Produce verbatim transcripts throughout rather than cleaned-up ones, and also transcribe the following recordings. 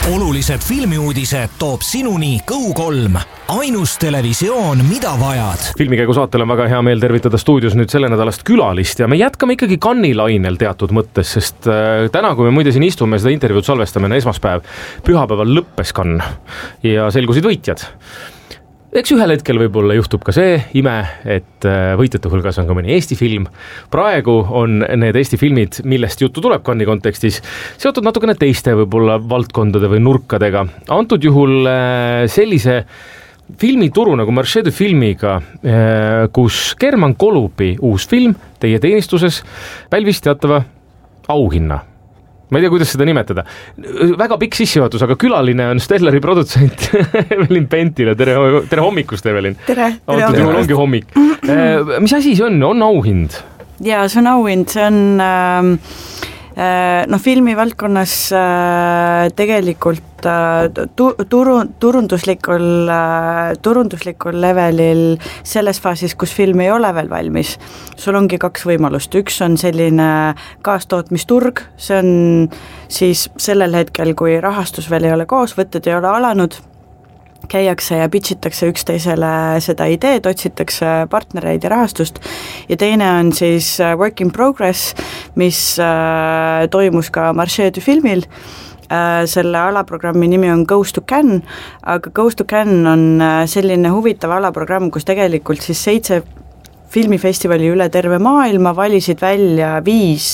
olulised filmiuudised toob sinuni Go kolm. Ainus televisioon, mida vajad. Filmikäigu saatel on väga hea meel tervitada stuudios nüüd selle nädalast külalist ja me jätkame ikkagi Cannes'i lainel teatud mõttes, sest täna, kui me muide siin istume seda intervjuud salvestame, on esmaspäev, pühapäeval lõppes Cannes ja selgusid võitjad. Eks ühel hetkel võib-olla juhtub ka see ime, et võitjate hulgas on ka mõni Eesti film. Praegu on need Eesti filmid, millest juttu tuleb Cannes'i kontekstis, seotud natukene teiste võib-olla valdkondade või nurkadega. Antud juhul sellise filmituru nagu Marché de Filmiga, kus German Kolubi uus film Teie teenistuses pälvis teatava auhinna. Ma ei tea, kuidas seda nimetada. Väga pikk sissejuhatus, aga külaline on Stellari produtsent Evelin Pentile. Tere, tere hommikust, Evelin. Tere. Antud juhul ongi hommik. Mis asi see on? On auhind? Jaa, see on auhind. See on äh, no, filmi valdkonnas äh, tegelikult Turu, turunduslikul, turunduslikul levelil selles faasis, kus film ei ole veel valmis. Sul ongi kaks võimalust. Üks on selline kaastootmisturg, see on siis sellel hetkel, kui rahastus veel ei ole koos, võtted ei ole alanud, käiakse ja pitchitakse üksteisele seda ideed, otsitakse partnereid ja rahastust ja teine on siis work in progress, mis toimus ka Marché de Filmil. Selle alaprogrammi nimi on Goes to Cannes, aga Goes to Cannes on selline huvitav alaprogramm, kus tegelikult siis seitse filmifestivali üle terve maailma valisid välja viis,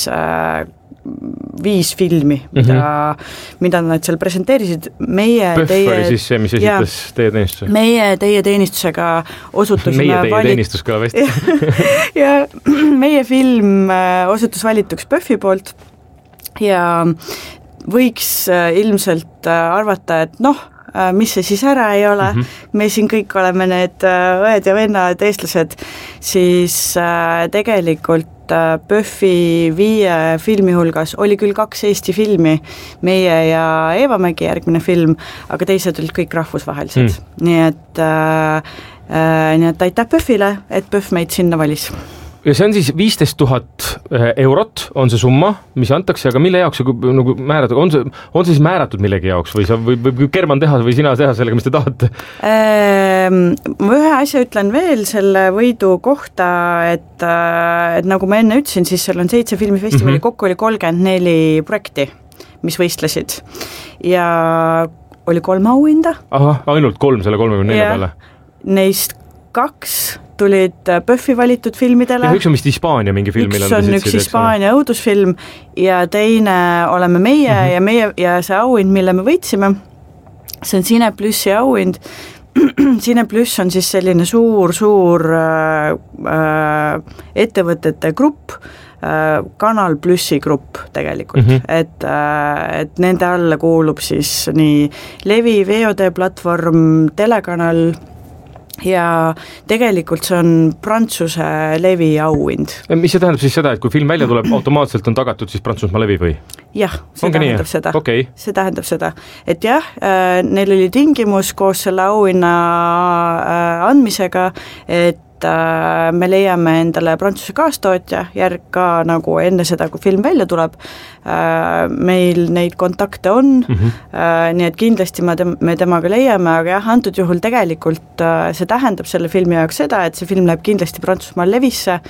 viis filmi, mida, mm-hmm. mida nad seal presenteerisid. Meie Pöff teie, oli siis see, mis esitas ja, teie teenistuse. Meie teie teenistusega osutusime meie teie valit... teenistus kõlab hästi. ja meie film osutus valituks Pöffi poolt ja võiks ilmselt arvata, et noh, mis see siis ära ei ole, mm-hmm. me siin kõik oleme need õed ja vennad eestlased, siis tegelikult Pöffi viie filmi hulgas oli küll kaks Eesti filmi, meie ja Eevamägi järgmine film, aga teised olid kõik rahvusvahelised. Mm. Nii et, äh, nii et aitäh Pöffile, et Pöff meid sinna valis. Ja see on siis viisteist tuhat eurot on see summa, mis antakse, aga mille jaoks nagu määratud, on see, on see siis määratud millegi jaoks või sa võib, võib German teha või sina teha sellega, mis te tahate? Ma ühe asja ütlen veel selle võidu kohta, et, et nagu ma enne ütlesin, siis seal on seitse filmifestivali, mm-hmm. kokku oli kolmkümmend neli projekti, mis võistlesid ja oli kolm auhinda. Aha, ainult kolm selle kolmekümne nelja peale? Neist kaks tulid Pöffi valitud filmidele. Ja üks on vist Hispaania mingi film. Üks on üks Hispaania õudusfilm ja teine oleme meie mm-hmm. ja, meie ja see auhind, mille me võitsime, see on Cine Plussi auhind. Cine Pluss on siis selline suur, suur äh, ettevõtete grupp, äh, Kanal Plussi grupp tegelikult, mm-hmm. et, äh, et nende alla kuulub siis nii Levi, V O D platvorm, Telekanal, ja tegelikult see on Prantsuse Levi auhind. Mis see tähendab siis seda, et kui film välja tuleb, automaatselt on tagatud siis Prantsusmaa Levi või? Jah, see Ongi tähendab nii? seda. Okay. See tähendab seda, et jah, neil oli tingimus koos selle auhinna andmisega, et me leiame endale Prantsuse kaastootja järg ka nagu enne seda, kui film välja tuleb. Meil neid kontakte on, mm-hmm. nii et kindlasti me, tem- me temaga leiame, aga jah, antud juhul tegelikult see tähendab selle filmi jaoks seda, et see film läheb kindlasti Prantsusmaal Levisse,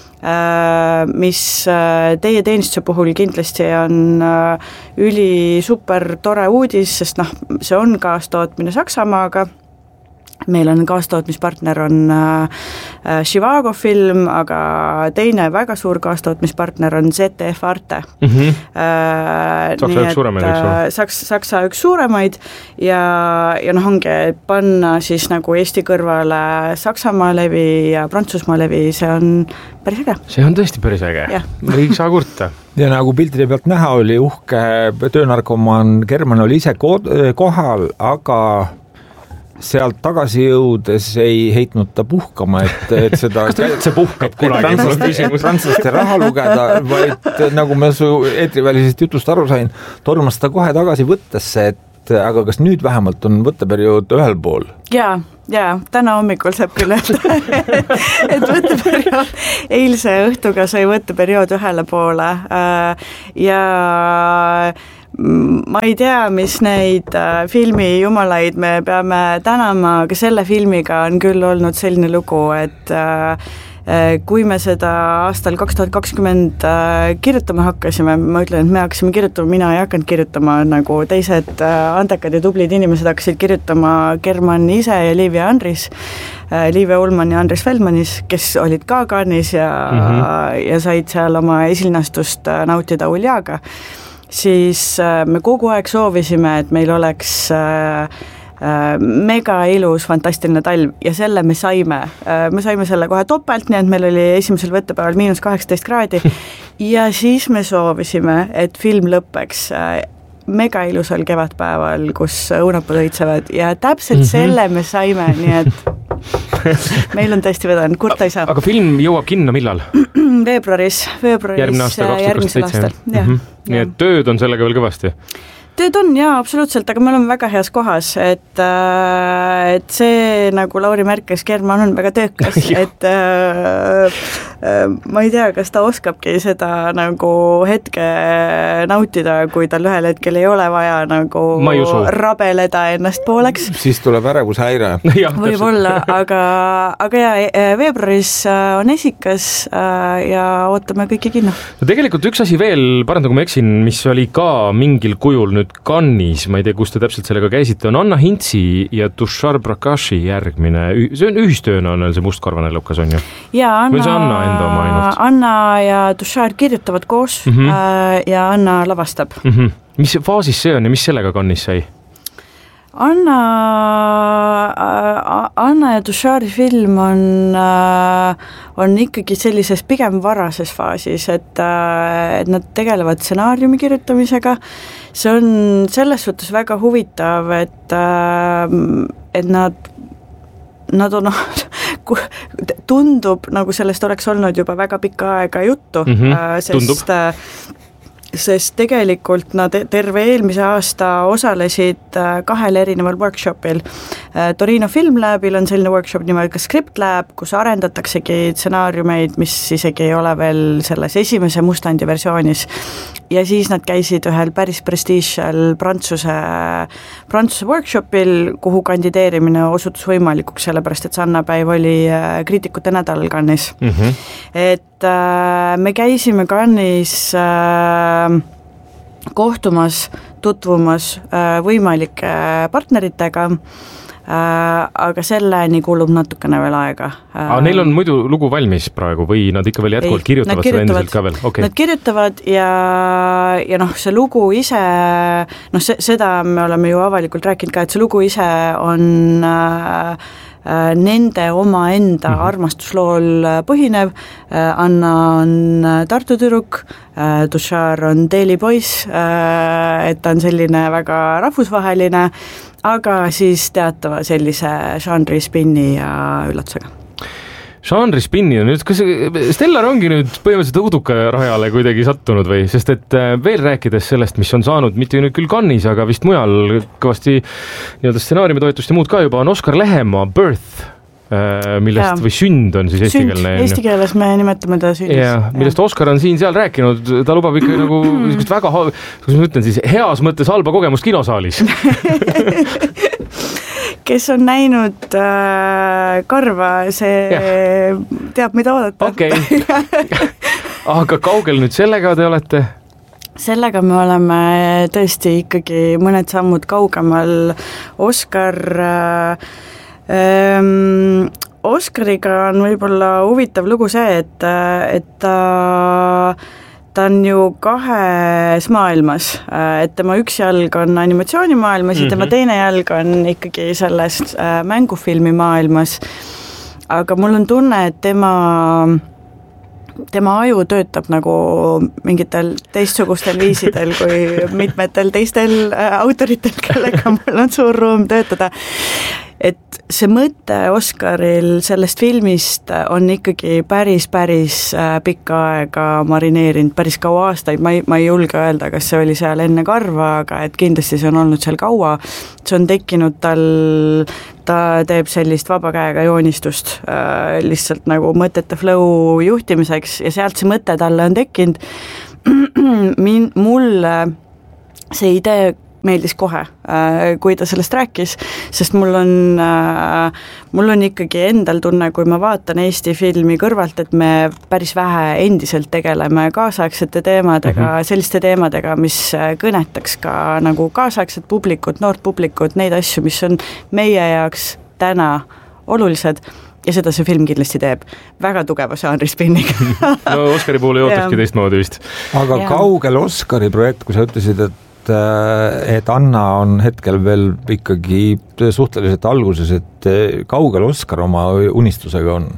mis teie teenistuse puhul kindlasti on üli super tore uudis, sest noh, see on kaastootmine Saksamaaga. Meil on kaastootmispartner on äh, Chivago film, aga teine väga suur kaastootmispartner on Z T F Arte. Mm-hmm. Äh, Saksa üks suuremaid, eks ole? Saks, Saksa üks suuremaid ja, ja noh, ongi panna siis nagu Eesti kõrvale Saksamaa levi ja Prantsusmaa levi, see on päris äge. See on tõesti päris äge. Ei saa kurta. Ja nagu piltide pealt näha oli uhke töönarkomaan German oli ise kohal, aga sealt tagasi jõudes ei heitnud ta puhkama, et, et seda kas ta üldse puhkab kunagi? Prantslaste raha lugeda, vaid nagu ma su eetrivälisest jutust aru sain, tormas ta kohe tagasi võttesse, et aga kas nüüd vähemalt on võtteperiood ühel pool? Jaa, jaa, täna hommikul saab küll öelda, et võtteperiood, eilse õhtuga sai võtteperiood ühele poole ja ma ei tea, mis neid filmi jumalaid me peame tänama, aga selle filmiga on küll olnud selline lugu, et kui me seda aastal kaks tuhat kakskümmend kirjutama hakkasime, ma ütlen, et me hakkasime kirjutama, mina ei hakanud kirjutama, nagu teised andekad ja tublid inimesed hakkasid kirjutama, German ise ja Liivi Andris, Liive Ullmann ja Andres Feldmanis, kes olid ka Cannes'is ja, mm-hmm. ja said seal oma esilinastust nautida Uljaga, siis me kogu aeg soovisime, et meil oleks mega ilus, fantastiline talv ja selle me saime. Me saime selle kohe topelt, nii et meil oli esimesel võttepäeval miinus kaheksateist kraadi ja siis me soovisime, et film lõppeks mega ilusal kevadpäeval, kus õunapud õitsevad ja täpselt mm-hmm. selle me saime, nii et meil on tõesti vedanud, kurta ei saa. Aga film jõuab kinno millal? veebruaris, veebruaris järgmine aasta, järgmisel aastal. Mm-hmm. Nii et tööd on sellega veel kõvasti? Tööd on, jaa, absoluutselt, aga me oleme väga heas kohas, et, et see, nagu Lauri märkis, German on väga töökas, et äh, ma ei tea, kas ta oskabki seda nagu hetke nautida, kui tal ühel hetkel ei ole vaja nagu rabeleda ennast pooleks. Siis tuleb ärevushäire. Võib-olla, aga, aga jaa, veebruaris on esikas ja ootame kõiki kinno. No tegelikult üks asi veel, parandagu ma eksin, mis oli ka mingil kujul nüüd Cannes'is, ma ei tea, kus te täpselt sellega käisite, on Anna Hintsi ja Tushar Prakashi järgmine, see on ühistööna on see Mustkarvane lukas, on ju? Jaa, Anna, Anna, enda oma ainult? Anna ja Tushar kirjutavad koos mm-hmm. äh, ja Anna lavastab. Mm-hmm. Mis faasis see on ja mis sellega Cannes'is sai? Anna, Anna ja Tushari film on, on ikkagi sellises pigem varases faasis, et, et nad tegelevad stsenaariumi kirjutamisega. See on selles suhtes väga huvitav, et, et nad, nad on, tundub, nagu sellest oleks olnud juba väga pikka aega juttu, mm-hmm. sest tundub. Sest tegelikult nad terve eelmise aasta osalesid kahel erineval workshopil. Torino Film Labil on selline workshop nimega Script Lab, kus arendataksegi stsenaariumeid, mis isegi ei ole veel selles esimese Mustandi versioonis. Ja siis nad käisid ühel päris prestiižsel Prantsuse, Prantsuse workshopil, kuhu kandideerimine osutus võimalikuks, sellepärast et Sannapäev oli kriitikute nädalal Cannes'is. Mm-hmm. Et äh, me käisime Cannes'is äh, kohtumas, tutvumas äh, võimalike partneritega, äh, aga selleni kulub natukene veel aega. Aga neil on muidu lugu valmis praegu või nad ikka veel jätkuvalt kirjutavad, kirjutavad seda endiselt ka veel? Okay. Nad kirjutavad ja, ja noh, see lugu ise, noh se, seda me oleme ju avalikult rääkinud ka, et see lugu ise on äh, nende oma enda mm-hmm. armastuslool põhinev. Anna on Tartu tüdruk, Tushar on Delhi poiss, et ta on selline väga rahvusvaheline, aga siis teatava sellise žanri spinni ja üllatusega. Žanri spinni on nüüd, kas Stellar ongi nüüd põhimõtteliselt õuduka rajale kuidagi sattunud või? Sest et veel rääkides sellest, mis on saanud, mitte nüüd küll Cannes'is, aga vist mujal kõvasti nii-öelda stsenaariumi toetust ja muud ka juba on Oskar Lehemaa Birth, millest, ja. Või sünd on siis eestikeelne. Sünd, eesti keeles me nimetame ta sündis. Ja, millest ja. Oskar on siin seal rääkinud, ta lubab ikka nagu väga, kuidas ma ütlen siis, heas mõttes halba kogemust kinosaalis. Kes on näinud äh, Karva, see ja. Teab, mida oodata. Okei. Okay. Aga kaugel nüüd sellega te olete? Sellega me oleme tõesti ikkagi mõned sammud kaugemal. Oskar, äh, ähm, Oskariga on võib-olla huvitav lugu see, et, et ta äh, ta on ju kahes maailmas, et tema üks jalg on animatsioonimaailmas mm-hmm. ja tema teine jalg on ikkagi selles mängufilmi maailmas, aga mul on tunne, et tema tema aju töötab nagu mingitel teistsugustel viisidel kui mitmetel teistel autoritel, kellega mul on suur ruum töötada. Et see mõte Oskaril sellest filmist on ikkagi päris, päris pikka aega marineerinud, päris kaua aastaid, ma ei, ma ei julge öelda, kas see oli seal enne Karva, aga et kindlasti see on olnud seal kaua, see on tekkinud tal, ta teeb sellist vaba käega joonistust äh, lihtsalt nagu mõtete flow juhtimiseks ja sealt see mõte talle on tekkinud. Min, mulle see idee meeldis kohe, kui ta sellest rääkis, sest mul on, mul on ikkagi endal tunne, kui ma vaatan Eesti filmi kõrvalt, et me päris vähe endiselt tegeleme kaasaegsete teemadega, mm -hmm. selliste teemadega, mis kõnetaks ka nagu kaasaegset publikut, noort publikut, neid asju, mis on meie jaoks täna olulised, ja seda see film kindlasti teeb. Väga tugeva žanrispinniga. No Oscari puhul ei ootakski teistmoodi vist. Aga ja. Kaugel Oscari projekt, kui sa ütlesid, et et Anna on hetkel veel ikkagi suhteliselt alguses, et kaugel Oscar oma unistusega on?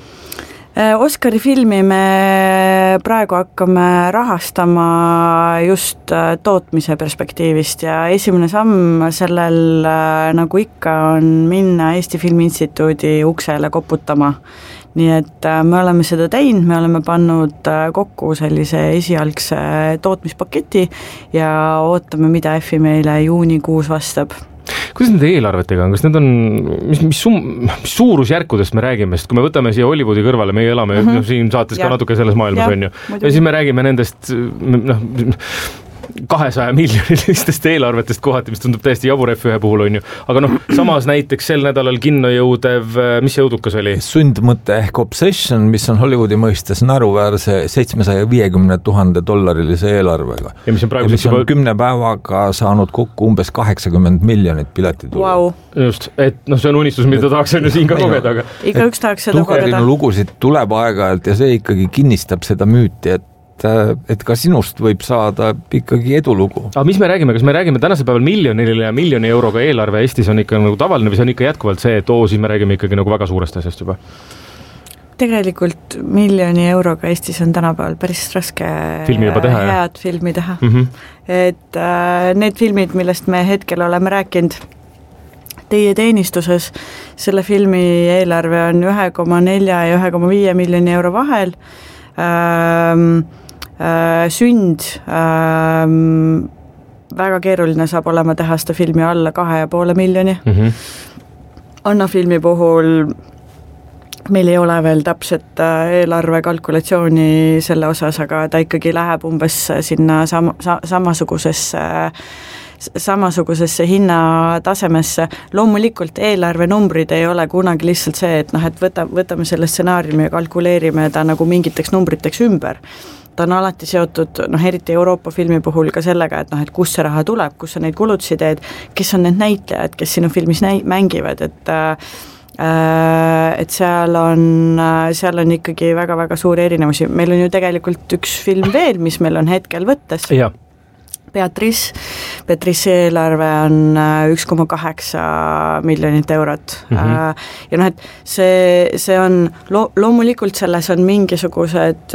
Oscari filmi me praegu hakkame rahastama just tootmise perspektiivist ja esimene samm sellel, nagu ikka, on minna Eesti Filmi Instituudi uksele koputama. Nii et me oleme seda teinud, me oleme pannud kokku sellise esialgse tootmispaketi ja ootame, mida F I meile juunikuus vastab. Kuidas nende eelarvetega on? Kas need on, mis, mis, sum, mis suurusjärkudest me räägime, sest kui me võtame siia Hollywoodi kõrvale, meie elame mm -hmm. no, siin saates ja. Ka natuke selles maailmas ja, on ju. Ja siis me räägime nendest, noh, kahesaja miljonilistest eelarvetest kohati, mis tundub täiesti jabur F ühe puhul on ju. Aga noh, samas näiteks sel nädalal kinno jõudev, mis see jõudukas oli? Sundmõte ehk Obsession, mis on Hollywoodi mõistes naruväärse seitsmesaja viiekümne tuhande dollarilise eelarvega. Ja mis on, ja mis on juba... kümne päevaga saanud kokku umbes kaheksakümmend miljonit piletitulu. Wow. Just, et noh, see on unistus, mida tahaks on ju siin ka kogeda. Aga... Iga üks tahaks seda kogeda. Tuherinu lugusid tuleb aeg-ajalt ja see ikkagi kinnistab seda müüti, et et ka sinust võib saada ikkagi edulugu. Aga mis me räägime, kas me räägime tänasel päeval miljonile ja miljoni euroga eelarve Eestis on ikka nagu tavaline või see on ikka jätkuvalt see, et oo, siis me räägime ikkagi nagu väga suurest asjast juba? Tegelikult miljoni euroga Eestis on tänapäeval päris raske filmi juba teha, head ja? filmi teha. Mm -hmm. Et äh, need filmid, millest me hetkel oleme rääkinud Teie teenistuses, selle filmi eelarve on ühe koma nelja ja ühe koma viie miljoni euro vahel. Ähm, Sünd, ähm, väga keeruline saab olema teha seda filmi alla kahe ja poole miljoni. Mm -hmm. Anna filmi puhul meil ei ole veel täpset eelarve kalkulatsiooni selle osas, aga ta ikkagi läheb umbes sinna sam- sa- samasugusesse samasugusesse hinnatasemesse. Loomulikult eelarve numbrid ei ole kunagi lihtsalt see, et noh, et võta, võtame selle stsenaariumi ja kalkuleerime ta nagu mingiteks numbriteks ümber. Ta on alati seotud, noh, eriti Euroopa filmi puhul ka sellega, et noh, et kus see raha tuleb, kus sa neid kulutusi teed, kes on need näitlejad, kes sinu filmis näi- mängivad, et äh, et seal on, seal on ikkagi väga-väga suuri erinevusi. Meil on ju tegelikult üks film veel, mis meil on hetkel võttes. Ja. Beatrice, Beatrice eelarve on üks koma kaheksa miljonit eurot. Mm -hmm. Ja noh, et see, see on, lo- loomulikult selles on mingisugused,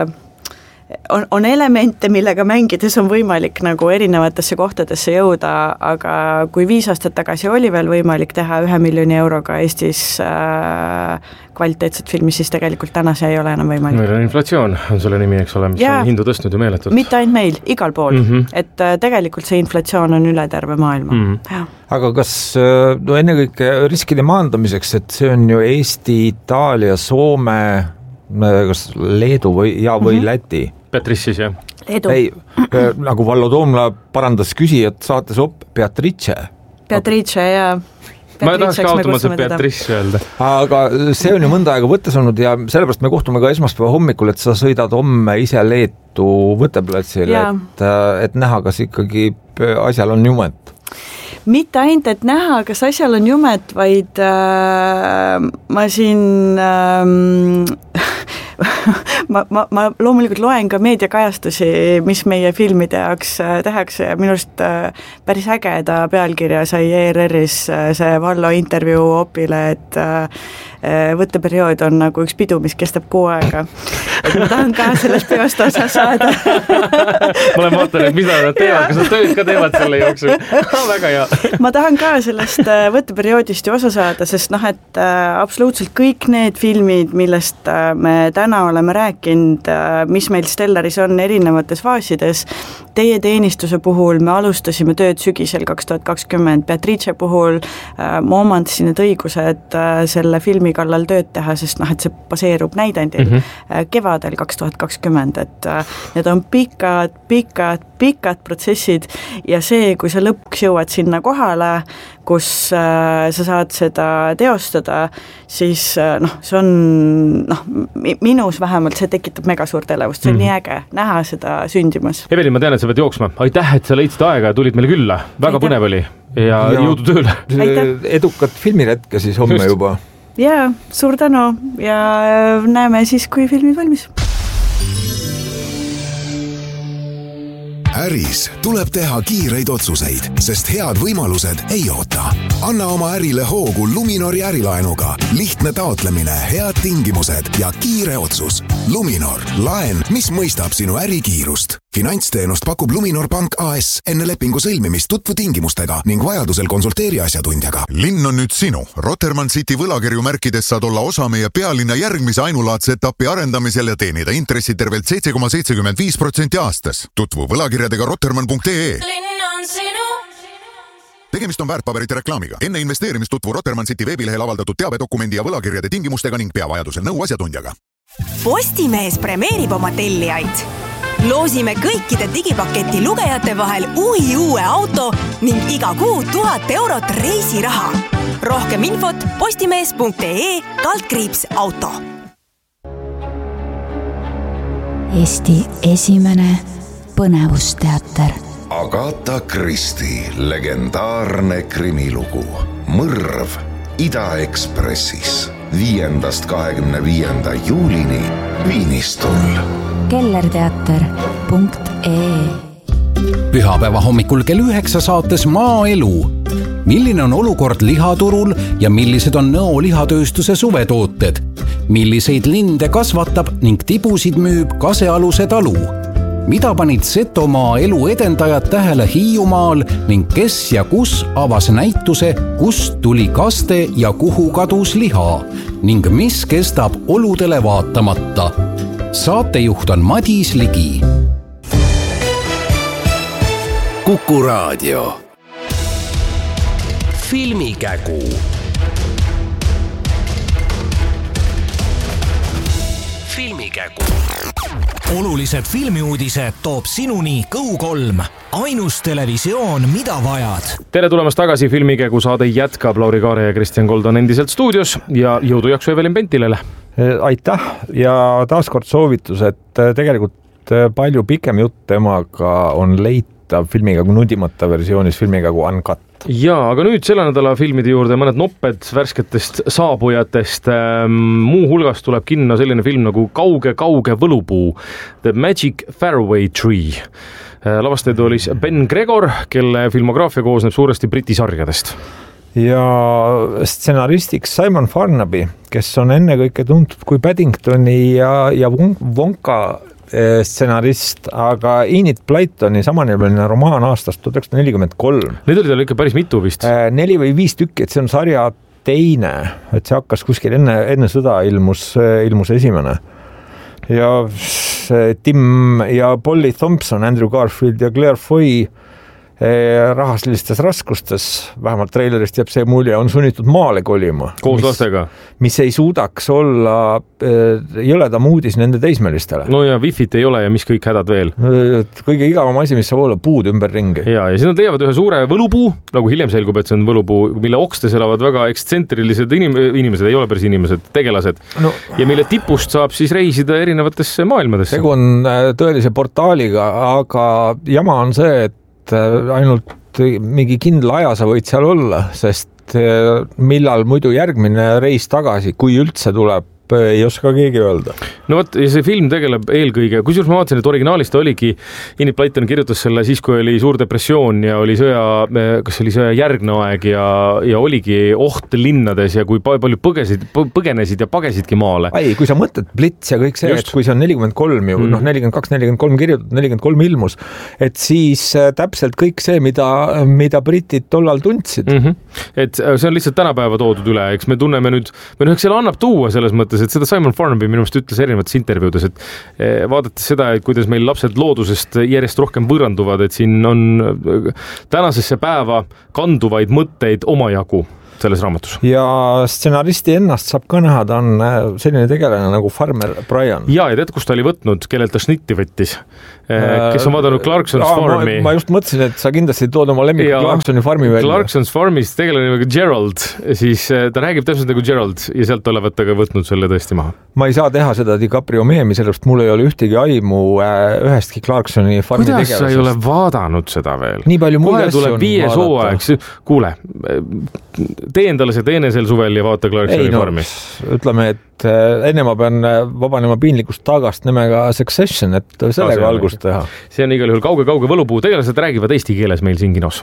on, on elemente, millega mängides on võimalik nagu erinevatesse kohtadesse jõuda, aga kui viis aastat tagasi oli veel võimalik teha ühe miljoni euroga Eestis äh, kvaliteetset filmi, siis tegelikult täna see ei ole enam võimalik. Meil on inflatsioon, on selle nimi, eks ole, mis ja, on hindu tõstnud ju meeletult. Mitte ainult meil, igal pool, mm -hmm. et äh, tegelikult see inflatsioon on üle terve maailma. Mm -hmm. ja. Aga kas, no ennekõike riskide maandamiseks, et see on ju Eesti, Itaalia, Soome, kas Leedu või, ja või mm -hmm. Läti? Beatrice siis, jah? Leedu. Ei, nagu Vallo Toomla parandas küsijat saates op, Beatrice. Beatrice, jaa. Ma tahaks ka automaatselt Beatrice öelda. Aga see on ju mõnda aega võttes olnud ja sellepärast me kohtume ka esmaspäeva hommikul, et sa sõidad homme ise Leetu võtteplatsile, et, et näha, kas ikkagi asjal on jumet. Mitte ainult, et näha, kas asjal on jumet, vaid äh, ma siin äh, ma, ma, ma loomulikult loen ka meediakajastusi, mis meie filmide jaoks tehakse ja minu arust päris ägeda pealkirja sai E R R-is see Vallo intervjuu opile, et võtteperiood on nagu üks pidu, mis kestab kuu aega. Et ma tahan ka sellest peost osa saada. ma olen vaatan, et mida nad teevad, kas nad tööd ka teevad selle jooksul. Väga hea. ma tahan ka sellest võtteperioodist ju osa saada, sest noh, et absoluutselt kõik need filmid, millest me täna oleme rääkinud, mis meil Stellaris on erinevates faasides, Teie teenistuse puhul me alustasime tööd sügisel kaks tuhat kakskümmend, Beatrice puhul ma omandasin need õigused selle filmi kallal tööd teha, sest noh, et see baseerub näidendil mm-hmm. kevadel kaks tuhat kakskümmend, et need on pikad, pikad, pikad protsessid ja see, kui sa lõpuks jõuad sinna kohale, kus sa saad seda teostada, siis noh, see on noh, minus vähemalt see tekitab mega suurt elevust, see on mm. nii äge näha seda sündimas. Evelin, ma tean, et sa pead jooksma. Aitäh, et sa leidsid aega ja tulid meile külla. Väga Aitäh. Põnev oli ja, ja jõudu tööle. Edukat filmiretke siis homme Just. juba. Jaa, suur tänu ja näeme siis, kui filmid valmis. Äris tuleb teha kiireid otsuseid, sest head võimalused ei oota. Anna oma ärile hoogu Luminori ärilaenuga. Lihtne taotlemine, head tingimused ja kiire otsus. Luminor, laen, mis mõistab sinu ärikiirust. Finantsteenust pakub Luminor Pank A S. Enne lepingu sõlmimist tutvu tingimustega ning vajadusel konsulteeri asjatundjaga. Linn on nüüd sinu. Rotermann City võlakirju märkides saad olla osa meie pealinna järgmise ainulaadse etapi arendamisel ja teenida intressi tervelt seitse koma seitsekümmend viis protsenti aastas. Tutvu võlakirjadega rotermann punkt ee. Linn on sinu. Tegemist on väärtpaberite reklaamiga. Enne investeerimist tutvu Rotermann City veebilehel avaldatud teabedokumendi ja võlakirjade tingimustega ning pea vajadusel nõu asjatundjaga. Postimees premeerib oma tellijaid. Loosime kõikide digipaketi lugejate vahel uhi uue auto ning iga kuu tuhat eurot reisiraha. Rohkem infot postimees punkt ee kaldkriips auto. Eesti esimene põnevusteater. Agatha Christie legendaarne krimilugu Mõrv Ida-Ekspressis viiendast kahekümne viienda juulini Viinistul. kellerteater punkt ee. Pühapäeva hommikul kell üheksa saates Maaelu. Milline on olukord lihaturul ja millised on Nõo lihatööstuse suvetooted? Milliseid linde kasvatab ning tibusid müüb Kasealuse talu? Mida panid Setomaa elu edendajad tähele Hiiumaal ning kes ja kus avas näituse, kust tuli kaste ja kuhu kadus liha ning mis kestab oludele vaatamata? Saatejuht on Madis Ligi. Kuku Raadio. Filmikägu. Filmikägu. Olulised filmiuudised toob sinuni Kõu kolm. Ainus televisioon, mida vajad. Tere tulemast tagasi, Filmikägu saade jätkab. Lauri Kaare ja Kristjan Kold on endiselt stuudios ja jõudu jaksu Evelin Pentilele. Aitäh ja taaskord soovitus, et tegelikult palju pikem jutt temaga on leitav Filmikägu nudimata versioonis Filmikägu Uncut. Jaa, aga nüüd selle nädala filmide juurde mõned nopped värsketest saabujatest. Muu hulgas tuleb kinno selline film nagu Kauge-kauge võlupuu, The Magic Fairway Tree. Lavastajaid oli Ben Gregor, kelle filmograafia koosneb suuresti Briti sarjadest. Ja stsenaristiks Simon Farnaby, kes on ennekõike tuntud kui Paddingtoni ja, ja Wonka stsenarist, aga Enid Blytoni samanimeline romaan aastast tuhat üheksasada nelikümmend kolm. Need oli tal ikka päris mitu vist. Neli või viis tükki, et see on sarja teine, et see hakkas kuskil enne, enne sõda ilmus, ilmus esimene. Ja Tim ja Polly Thompson, Andrew Garfield ja Claire Foy rahaslistes raskustes, vähemalt treilerist jääb see mulje, on sunnitud maale kolima. Koos lastega. Mis ei suudaks olla jõledam uudis nende teismelistele. No ja Wi-Fit ei ole ja mis kõik hädad veel. Kõige igavam asi, mis saab olla puud ümber ringi. Ja, ja siis nad leiavad ühe suure võlupuu, nagu hiljem selgub, et see on võlupuu, mille okstes elavad väga ekstsentrilised inim- inimesed, ei ole päris inimesed, tegelased. No. Ja mille tipust saab siis reisida erinevatesse maailmadesse. Tegu on tõelise portaaliga, aga jama on see, et ainult mingi kindla aja sa võid seal olla, sest millal muidu järgmine reis tagasi, kui üldse tuleb, ei oska keegi öelda. No võt, see film tegeleb eelkõige, kusjuures ma vaatasin, et originaalist oligi, Enid Blyton kirjutas selle siis, kui oli suur depressioon ja oli sõja, kas oli sõja järgne aeg ja, ja oligi oht linnades ja kui palju põgesid, põgenesid ja pagesidki maale. Ei, kui sa mõtled Blitz ja kõik see, Just. et kui see on nelikümmend kolm ju, mm. noh nelikümmend kaks, nelikümmend kolm kirjutatud, nelikümmend kolm ilmus, et siis täpselt kõik see, mida, mida britid tollal tundsid. Mm-hmm. Et see on lihtsalt tänapäeva toodud üle, eks me tunneme nüüd, või noh, eks selle annab tuua selles mõttes, ütles, et seda Simon Farnaby minu meelest ütles erinevates intervjuudes, et vaadates seda, et kuidas meil lapsed loodusest järjest rohkem võõranduvad, et siin on tänasesse päeva kanduvaid mõtteid omajagu selles raamatus. Ja stsenaristi ennast saab ka näha, ta on selline tegelane nagu Farmer Brian. Ja, ja tead, kus ta oli võtnud, kellelt ta šnitti võttis? Kes on vaadanud Clarkson's Aa, Farmi. Ma, ma just mõtlesin, et sa kindlasti tood oma lemmiku Clarksoni Farmi välja. Clarkson's Farmis tegelane nagu Gerald, siis ta räägib täpselt nagu Gerald ja sealt olevat ta ka võtnud selle tõesti maha. Ma ei saa teha seda DiCaprio meemi, sellepärast mul ei ole ühtegi aimu ühestki Clarksoni Farmi tegelasest. tegelasest. Kuidas sa ei ole vaadanud seda veel? Nii palju mulle asju on viies hooaeg. Kuule, tee endale see teene sel suvel ja vaata Clarksoni no, Farmi. Ütleme, et enne ma pean vabanema piinlikust tagast nimega Succession, et sellega no, algust teha. See on igal juhul kauge-kauge võlupuu. Tegelased räägivad eesti keeles meil siin kinos.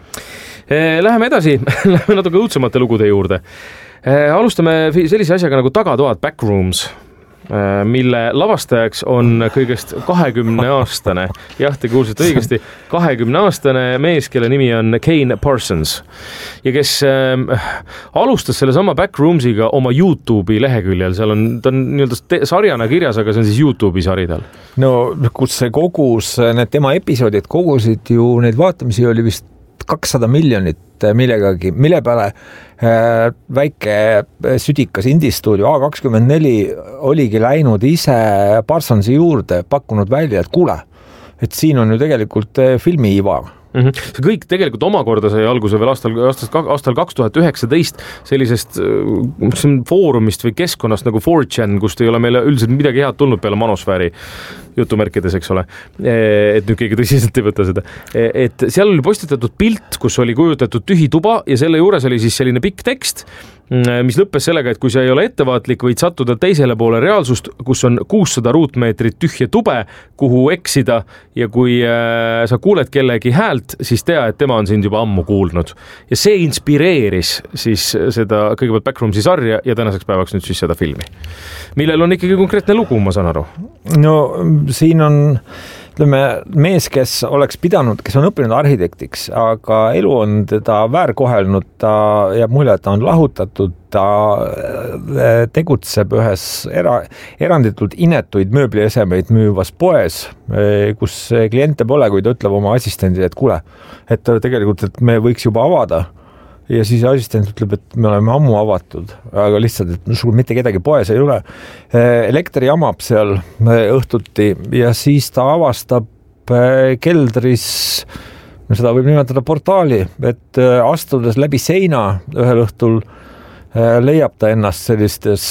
Läheme edasi, läheme natuke õudsemate lugude juurde. Alustame sellise asjaga nagu tagatoad, Backrooms, mille lavastajaks on kõigest kahekümne aastane, jah, te kuulsite õigesti, kahekümne aastane mees, kelle nimi on Kane Parsons ja kes äh, alustas selle sama Backroomsiga oma YouTube'i leheküljel, seal on, ta on nii-öelda sarjana kirjas, aga see on siis YouTube'i sari tal. No kus see kogus, need tema episoodid kogusid ju, neid vaatamisi oli vist kakssada miljonit millegagi, mille peale äh, väike südikas indistuudio A kakskümmend neli oligi läinud ise Parsonsi juurde, pakkunud välja, et kuule, et siin on ju tegelikult filmi iva. Mm-hmm. See kõik tegelikult omakorda sai alguse veel aastal, aastal, aastal kaks tuhat üheksateist sellisest foorumist või keskkonnast nagu four chan, kust ei ole meile üldiselt midagi head tulnud peale manosfääri jutumärkides, eks ole, et nüüd keegi tõsiselt ei võta seda, et seal oli postitatud pilt, kus oli kujutatud tühi tuba ja selle juures oli siis selline pikk tekst, mis lõppes sellega, et kui sa ei ole ettevaatlik, võid sattuda teisele poole reaalsust, kus on kuussada ruutmeetrit tühje tube, kuhu eksida ja kui äh, sa kuuled kellegi häält, siis tea, et tema on sind juba ammu kuulnud. Ja see inspireeris siis seda kõigepealt Backroomsi sarja ja tänaseks päevaks nüüd siis seda filmi, millel on ikkagi konkreetne lugu, ma saan aru. No siin on ütleme, mees, kes oleks pidanud, kes on õppinud arhitektiks, aga elu on teda väärkohelnud, ta jääb mulje, et ta on lahutatud, ta tegutseb ühes era, eranditult inetuid mööbliesemeid müüvas poes, kus kliente pole, kui ta ütleb oma assistendile, et kuule, et tegelikult, et me võiks juba avada. Ja siis assistent ütleb, et me oleme ammu avatud, aga lihtsalt, et sul mitte kedagi poes ei ole. Elekter jamab seal õhtuti ja siis ta avastab keldris, seda võib nimetada portaali, et astudes läbi seina ühel õhtul leiab ta ennast sellistes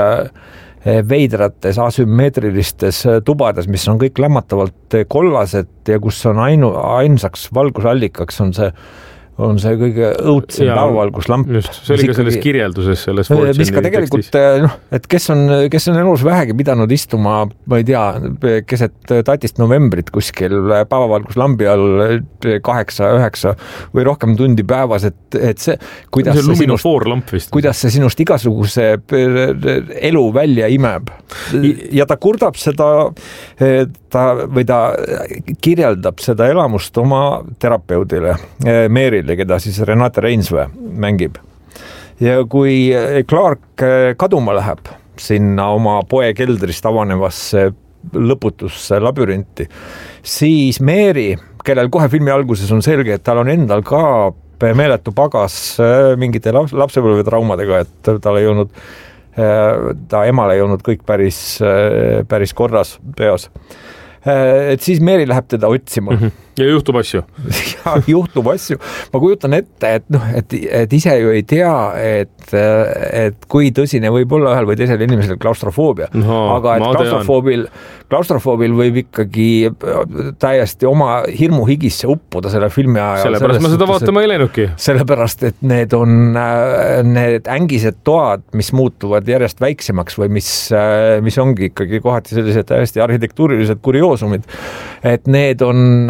veidrates, asümmeetrilistes tubades, mis on kõik lämmatavalt kollased ja kus on ainu, ainsaks valgusallikaks on see on see kõige õudsem päevavalguslamp. See oli ka selles kirjelduses, selles mis ka tegelikult, noh, et kes on, kes on elus vähegi pidanud istuma, ma ei tea, keset tatist novembrit kuskil päevavalguslambi all kaheksa, üheksa või rohkem tundi päevas, et, et see, kuidas see, see sinust, kuidas see sinust igasuguse elu välja imeb. Ja ta kurdab seda, ta, või ta kirjeldab seda elamust oma terapeudile, Meerile, keda siis Renate Reinsvee mängib. Ja kui Clark kaduma läheb sinna oma poe keldrist avanevasse lõputusse labürinti, siis Mary, kellel kohe filmi alguses on selge, et tal on endal ka meeletu pagas mingite lapsepõlvetraumadega, et tal ei olnud, ta emal ei olnud kõik päris, päris korras peos. Et siis Mary läheb teda otsima. Mm-hmm. Ja juhtub asju. Ja juhtub asju. Ma kujutan ette, et, noh, et, et ise ju ei tea, et, et kui tõsine võib olla ühel või teisel inimesel klaustrofoobia. No, aga et klaustrofoobil, klaustrofoobil võib ikkagi täiesti oma hirmu higisse uppuda selle filmi ajal. Sellepärast ma seda vaatama ei läinudki. Sellepärast, et need on need ängised toad, mis muutuvad järjest väiksemaks või mis, mis ongi ikkagi kohati sellised täiesti arhitektuurilised kurioosumid. Et need on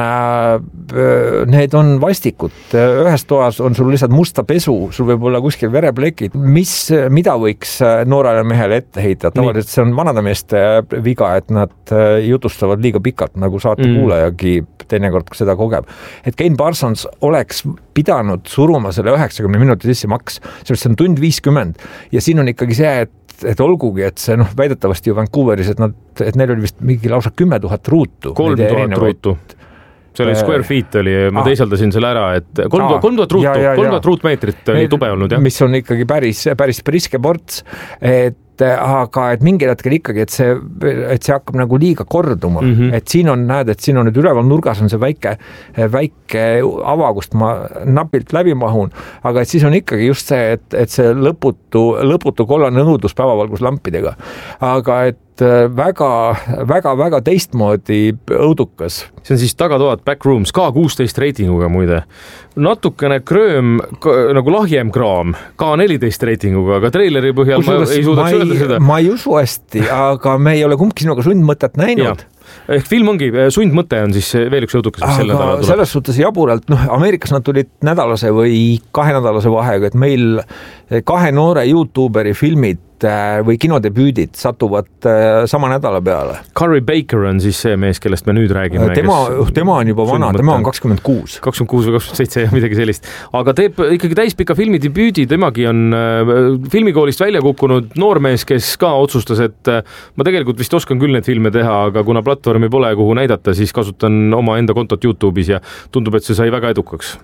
need on vastikud. Ühes toas on sul lihtsalt musta pesu, sul võib olla kuskil vereplekid. Mis, mida võiks noorele mehele ette heita? Tavaliselt see on vanadameeste viga, et nad jutustavad liiga pikalt, nagu saate mm. kuulajagi teinekord seda kogeb. Et Kane Parsons oleks pidanud suruma selle üheksakümne minuti sisse maks, see on tund viiskümmend ja siin on ikkagi see, et et olgugi, et see noh, väidetavasti ju Vancouveris, et nad, et neil oli vist mingi lausa kümme tuhat ruutu. kolm tuhat ruutu. See oli square feet oli, ma ah, teisaldasin selle ära, et kolm tuhat ruutu, kolm tuhat ruutmeetrit oli tube olnud, jah. Mis on ikkagi päris, päris priske ports, et aga et mingil hetkel ikkagi, et see, et see hakkab nagu liiga korduma, mm -hmm. et siin on, näed, et siin on nüüd üleval nurgas on see väike, väike ava, kust ma napilt läbi mahun, aga et siis on ikkagi just see, et, et see lõputu, lõputu kollane õudus päevavalguslampidega, aga et väga, väga, väga teistmoodi õudukas. See on siis tagatoad Backrooms, K kuusteist reitinguga muide. Natukene krööm, nagu lahjem kraam, K neliteist reitinguga, aga treileri põhjal Kus ma ei suudaks ma öelda ei, seda. Ma ei usu hästi, aga me ei ole kumbki sinuga sundmõtet näinud. Ja. Ehk film ongi, sundmõte on siis veel üks õudukas, mis selle nädala tuleb. Selles suhtes jaburalt, noh, Ameerikas nad tulid nädalase või kahenädalase vahega, et meil kahe noore YouTuberi filmid või kinodebüüdid satuvad sama nädala peale. Carrie Baker on siis see mees, kellest me nüüd räägime. Tema, tema on juba vana, tema on kakskümmend kuus. kakskümmend kuus või kakskümmend seitse ja midagi sellist. Aga teeb ikkagi täispika filmi debüüdi, temagi on filmikoolist välja kukkunud noormees, kes ka otsustas, et ma tegelikult vist oskan küll need filme teha, aga kuna platvormi pole kuhu näidata, siis kasutan oma enda kontot YouTube'is ja tundub, et see sai väga edukaks.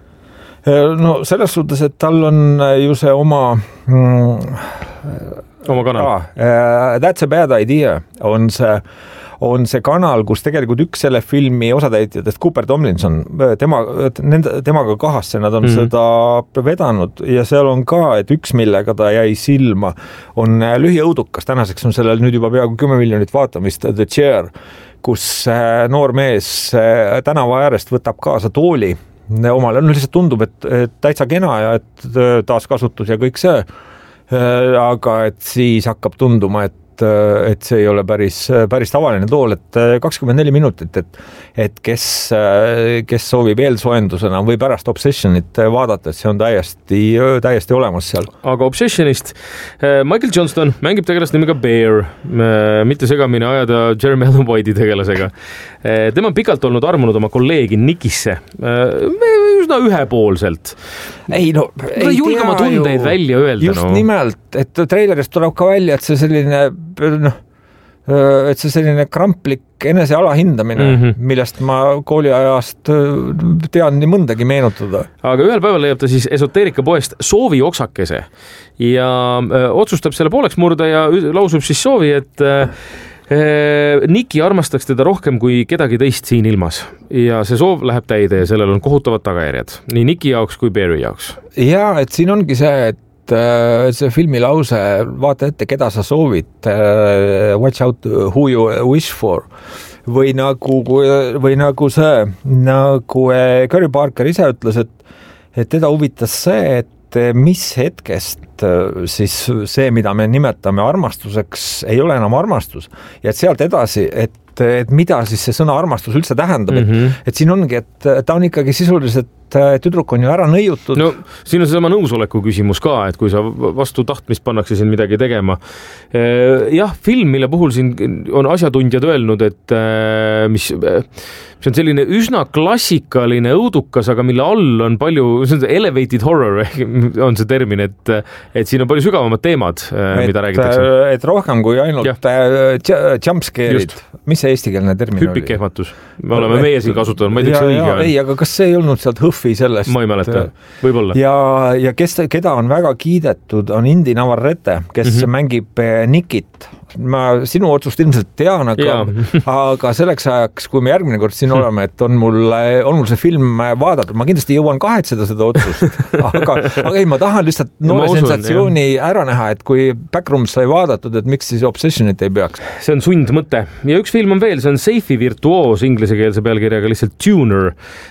No selles suhtes, et tal on ju see oma... Mm, oma kanal ah, uh, That's a bad idea on see, on see kanal, kus tegelikult üks selle filmi osatäitjatest, Cooper Tomlinson, tema, nende, temaga kahasse nad on mm. seda vedanud ja seal on ka, et üks, millega ta jäi silma, on lühiõudukas, tänaseks on sellel nüüd juba peaaegu kümme miljonit vaatamist, The Chair, kus noor mees tänava äärest võtab kaasa tooli omale, no lihtsalt tundub, et, et täitsa kena ja et taaskasutus ja kõik see, aga et siis hakkab tunduma, et, et see ei ole päris, päris tavaline tool, et kakskümmend neli minutit, et, et kes, kes soovib eelsoendusena või pärast Obsessionit vaadata, et see on täiesti, täiesti olemas seal. Aga Obsessionist Michael Johnston mängib tegelast nimega Bear, mitte segamine ajada Jeremy Allen White'i tegelasega. Tema on pikalt olnud armunud oma kolleegi Nikisse, üsna ühepoolselt. Ei no, ei julgema tundeid ju välja öelda. Just no. nimelt, et treilerist tuleb ka välja, et see selline, noh, et see selline kramplik enese alahindamine, mm -hmm. millest ma kooliajast tean nii mõndagi meenutada. Aga ühel päeval leiab ta siis esoteerikapoest soovi oksakese ja öö, otsustab selle pooleks murda ja lausub siis soovi, et öö, Niki armastaks teda rohkem kui kedagi teist siin ilmas ja see soov läheb täide ja sellel on kohutavad tagajärjed nii Niki jaoks kui Barry jaoks. Ja, et siin ongi see, et see filmi lause, vaata ette, keda sa soovid, watch out who you wish for, või nagu, või nagu see, nagu Curry Parker ise ütles, et, et teda huvitas see, et mis hetkest siis see, mida me nimetame armastuseks, ei ole enam armastus ja et sealt edasi, et, et mida siis see sõna armastus üldse tähendab, mm -hmm. et, et siin ongi, et ta on ikkagi sisuliselt tüdruk on ju ära nõiutud. No siin on seesama nõusoleku küsimus ka, et kui sa vastu tahtmist pannakse siin midagi tegema. Jah, film, mille puhul siin on asjatundjad öelnud, et mis, see on selline üsna klassikaline õudukas, aga mille all on palju, see on elevated horror, on see termin, et, et siin on palju sügavamad teemad, et, mida räägitakse. Et rohkem kui ainult jumpscare'id. Mis see eestikeelne termin oli? Hüpikehmatus. Me oleme meie siin kasutanud, ma ei tea, see õige on. Ei, aga kas see ei olnud sealt hõffi sellest? Ma ei mäleta, võib-olla. Ja, ja kes, keda on väga kiidetud, on Indy Navarrete, kes mm -hmm. mängib Nikit. Ma sinu otsust ilmselt tean, aga, aga selleks ajaks, kui me järgmine kord siin oleme, et on mul, on mul see film vaadatud, ma kindlasti jõuan kahetseda seda otsust, aga, aga ei, ma tahan lihtsalt noore sensatsiooni jah. ära näha, et kui Backrooms sai vaadatud, et miks siis Obsessionit ei peaks. See on sundmõte ja üks film on veel, see on Seifi virtuoos inglisekeelse pealkirjaga lihtsalt Tuner.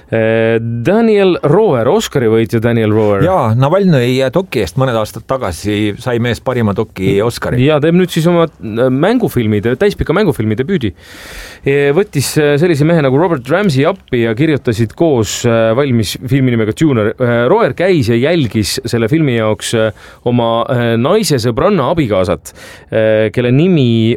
Daniel Roer, Oscari võitja Daniel Roer. Jaa, Navalnõi doki eest mõned aastad tagasi sai mees parima doki Oscari. Ja teeb nüüd siis oma mängufilmide, täispika mängufilmi debüüdi. Võttis sellise mehe nagu Robert Ramsey appi ja kirjutasid koos valmis filmi nimega Tuner. Roer käis ja jälgis selle filmi jaoks oma naise sõbranna abikaasat, kelle nimi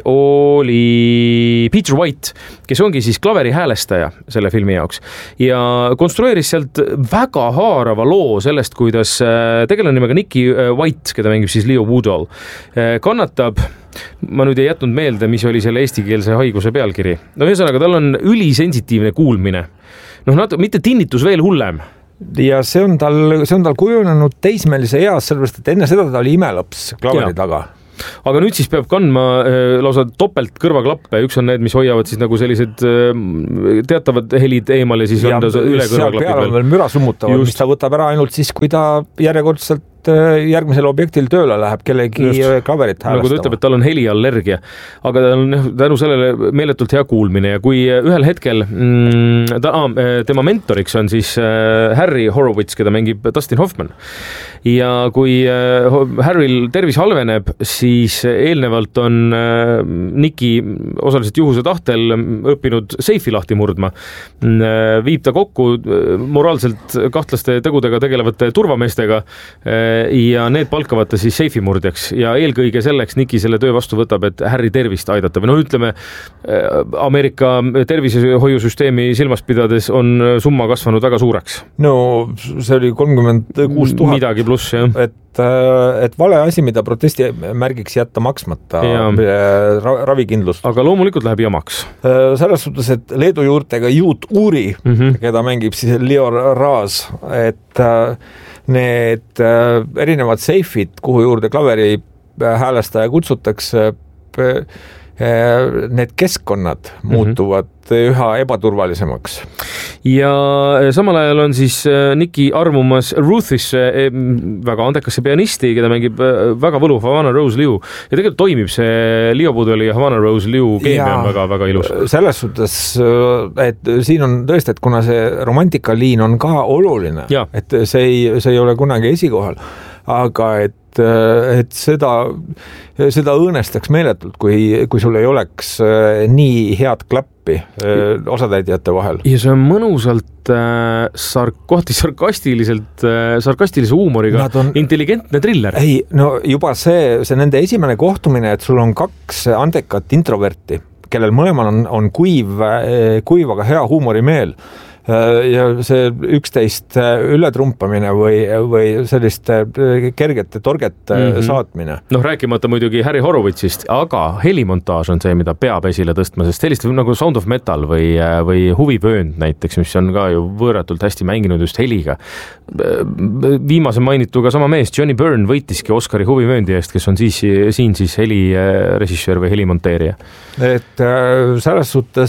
oli Peter White, kes ongi siis klaveri häälestaja selle filmi jaoks ja konstrueeris sealt väga haarava loo sellest, kuidas tegelane nimega Nicky White, keda mängib siis Leo Woodall, kannatab. Ma nüüd ei jätnud meelde, mis oli selle eestikeelse haiguse pealkiri. No ühesõnaga, tal on ülisensitiivne kuulmine. Noh, nad, mitte tinnitus veel hullem. Ja see on tal, see on tal kujunenud teismelise eas, sellepärast, et enne seda ta oli imelaps klaveri ja. taga. Aga nüüd siis peab kandma äh, lausa topelt kõrvaklappe, üks on need, mis hoiavad siis nagu sellised äh, teatavad helid eemal ja siis ja, on ta üle kõrvaklapi peal. Seal peal on veel müra summutavad, mis ta võtab ära ainult siis, kui ta järjekordselt järgmisel objektil tööle läheb kellegi Just. klaverit häälestama. Nagu ta ütleb, et tal on heliallergia, aga ta on tänu sellele meeletult hea kuulmine ja kui ühel hetkel mm, ta, ah, tema mentoriks on siis äh, Harry Horowitz, keda mängib Dustin Hoffman ja kui äh, Harryl tervis halveneb, siis eelnevalt on äh, Nicky osaliselt juhuse tahtel õppinud seifi lahti murdma. Äh, viib ta kokku äh, moraalselt kahtlaste tegudega tegelevate turvameestega äh, ja need palkavad ta siis seifimurdjaks ja eelkõige selleks Nicky selle töö vastu võtab, et Harry tervist aidata või noh, ütleme Ameerika tervisehoiusüsteemi silmas pidades on summa kasvanud väga suureks. No see oli kolmkümmend kuus tuhat. Midagi pluss, jah. Et, et vale asi, mida protesti märgiks jätta maksmata ra ravikindlust. Aga loomulikult läheb jamaks. Selles suhtes, et Leedu juurtega Juut Uuri, mm -hmm. keda mängib siis Leo Raas, et need äh, erinevad seifid, kuhu juurde klaveri häälestaja kutsutakse, äh, need keskkonnad mm-hmm. muutuvad üha ebaturvalisemaks. Ja samal ajal on siis Nicky armumas Ruthisse, väga andekasse pianisti, keda mängib väga võluv Havana Rose Liu. Ja tegelikult toimib see Leo Woodalli ja Havana Rose Liu keemia on väga, väga ilus. Selles suhtes, et siin on tõesti, et kuna see romantikaliin on ka oluline, ja. et see ei, see ei ole kunagi esikohal, aga et et seda, seda õõnestaks meeletult, kui, kui sul ei oleks nii head klappi osatäidjate vahel. Ja see on mõnusalt äh, sark, kohti sarkastiliselt, äh, sarkastilise huumoriga on, intelligentne thriller. Ei, no juba see, see nende esimene kohtumine, et sul on kaks andekat introverti, kellel mõlemal on, on kuiv, kuiv, aga hea huumorimeel. Ja see üksteist ületrumpamine või, või selliste kergete torgete mm-hmm. saatmine. Noh, rääkimata muidugi Harry Horowitzist, aga helimontaaž on see, mida peab esile tõstma, sest sellist nagu Sound of Metal või, või Huvivöönd näiteks, mis on ka ju võõratult hästi mänginud just heliga. Viimase mainituga sama mees, Johnny Byrne võitiski Oscari Huvivööndi eest, kes on siis, siin siis helirežissöör või helimonteerija. Et selles suhtes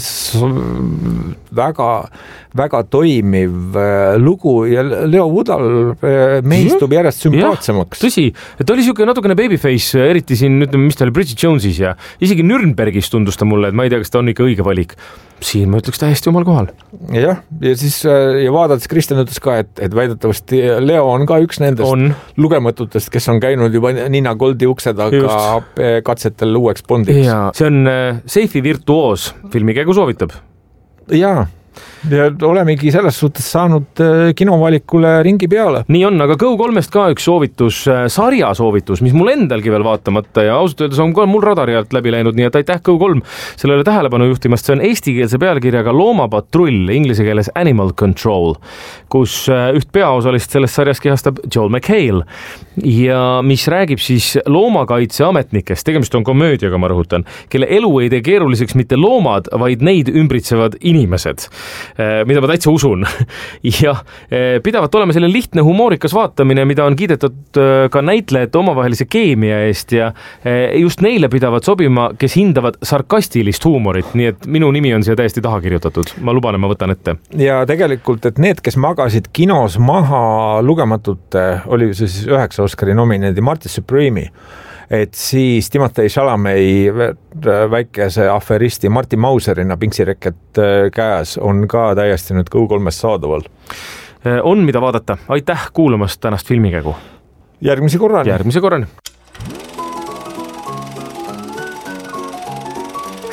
väga väga toimiv lugu ja Leo Woodall meistub järjest sümpaatsemaks. Tõsi, et oli siuke natukene babyface, eriti siin, ütleme, mis ta oli Bridget Jonesis ja isegi Nürnbergis tundus ta mulle, et ma ei tea, kas ta on ikka õige valik. Siin ma ütleks täiesti omal kohal. Jah, ja siis ja vaadates Kristjan ütles ka, et, et väidetavasti Leo on ka üks nendest on. lugematutest, kes on käinud juba Nina Goldi ukse taga Just. katsetel uueks Bondiks. Ja, see on Seifi virtuoos, filmi käigu soovitab. Jaa. Ja olemegi selles suhtes saanud kinovalikule ringi peale. Nii on, aga Go kolmest ka üks soovitus, sarja soovitus, mis mul endalgi veel vaatamata ja ausalt öeldes on ka mul radari alt läbi läinud, nii et aitäh Go kolm sellele tähelepanu juhtimast. See on eestikeelse pealkirjaga Loomapatrull, inglise keeles Animal Control, kus üht peaosalist sellest sarjast kehastab Joel McHale ja mis räägib siis loomakaitseametnikest, tegemist on komöödiaga, ma rõhutan, kelle elu ei tee keeruliseks mitte loomad, vaid neid ümbritsevad inimesed, mida ma täitsa usun. ja pidavat olema selle lihtne humoorikas vaatamine, mida on kiidetud ka näitlejate omavahelise keemia eest ja just neile pidavat sobima, kes hindavad sarkastilist huumorit, nii et minu nimi on siia täiesti taha kirjutatud. Ma luban, ma võtan ette. Ja tegelikult, et need, kes magasid kinos maha lugematute, oli siis üheksa Oscari nomineedi Marty Supreme'i, et siis Timothée Chalamet väikese aferisti Martin Mauserina Pinksireket käes on ka täiesti nüüd Go kolmes saadaval. On mida vaadata. Aitäh kuulamast tänast filmikägu. Järgmise korrani. Järgmise korrani.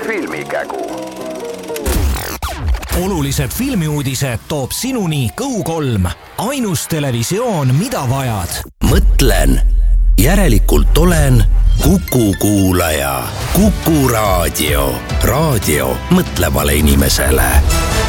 filmikägu. olulised filmiuudised toob sinuni Kõu kolm. Ainus televisioon, mida vajad. Mõtlen, järelikult olen Kuku kuulaja. Kuku raadio. Raadio mõtlevale inimesele.